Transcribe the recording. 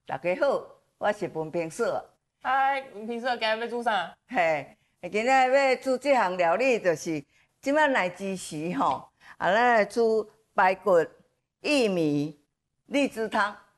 大家好，我是文平嫂。 嗨，平时今日要煮啥？ 嘿，今仔要煮这项料理，就是即摆来之时吼，咱来煮排骨、薏米、荔枝汤。